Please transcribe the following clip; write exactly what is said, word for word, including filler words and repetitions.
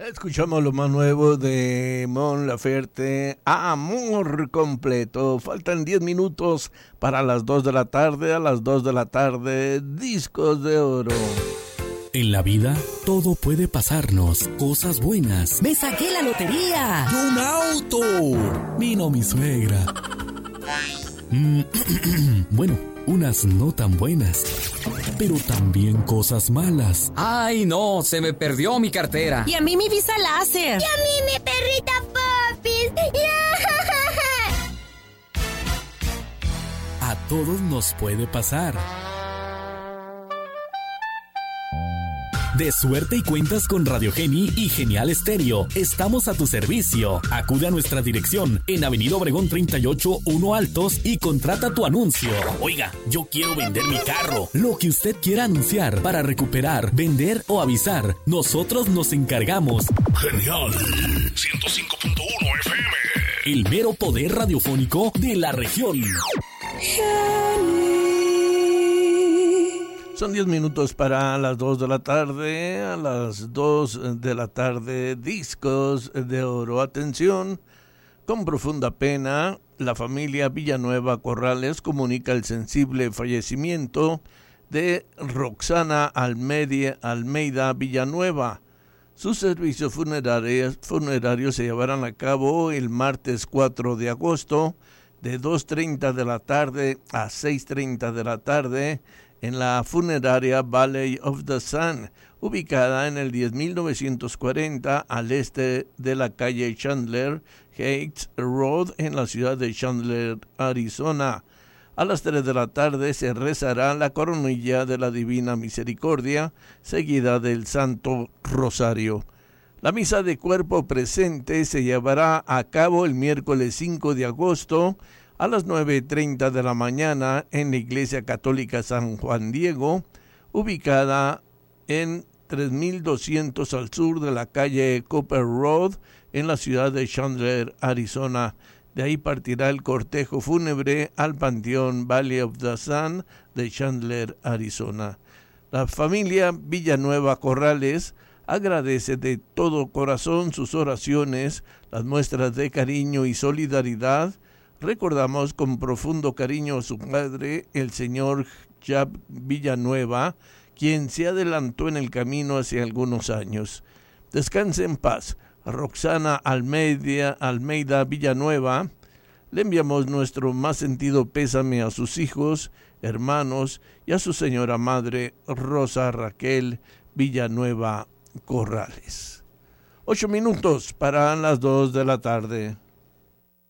Escuchamos lo más nuevo de Mon Laferte, Amor Completo. Faltan diez minutos para las dos de la tarde. A las dos de la tarde, Discos de Oro. En la vida, todo puede pasarnos. Cosas buenas. ¡Me saqué la lotería! ¡Y un auto! Vino mi suegra. Mm, bueno, unas no tan buenas, pero también cosas malas. ¡Ay, no! Se me perdió mi cartera. Y a mí mi visa láser. Y a mí mi perrita Popis. A todos nos puede pasar. De suerte y cuentas con Radio Geni y Genial Estéreo. Estamos a tu servicio. Acude a nuestra dirección en Avenida Obregón treinta y ocho, uno Altos y contrata tu anuncio. Oiga, yo quiero vender mi carro. Lo que usted quiera anunciar para recuperar, vender o avisar, nosotros nos encargamos. Genial ciento cinco punto uno F M. El mero poder radiofónico de la región. Son diez minutos para las dos de la tarde. A las dos de la tarde, Discos de Oro. Atención, con profunda pena, la familia Villanueva Corrales comunica el sensible fallecimiento de Roxana Almeida, Almeida Villanueva. Sus servicios funerarios, funerarios se llevarán a cabo el martes cuatro de agosto de dos treinta de la tarde a seis treinta de la tarde en la funeraria Valley of the Sun, ubicada en el diez mil novecientos cuarenta al este de la calle Chandler Heights Road en la ciudad de Chandler, Arizona. A las tres de la tarde se rezará la coronilla de la Divina Misericordia, seguida del Santo Rosario. La misa de cuerpo presente se llevará a cabo el miércoles cinco de agosto a las nueve treinta de la mañana en la Iglesia Católica San Juan Diego, ubicada en tres mil doscientos al sur de la calle Cooper Road en la ciudad de Chandler, Arizona. De ahí partirá el cortejo fúnebre al Panteón Valley of the Sun de Chandler, Arizona. La familia Villanueva Corrales agradece de todo corazón sus oraciones, las muestras de cariño y solidaridad. Recordamos con profundo cariño a su padre, el señor Jab Villanueva, quien se adelantó en el camino hace algunos años. Descanse en paz. Roxana Almeida, Almeida Villanueva. Le enviamos nuestro más sentido pésame a sus hijos, hermanos y a su señora madre, Rosa Raquel Villanueva Corrales. Ocho minutos para las dos de la tarde.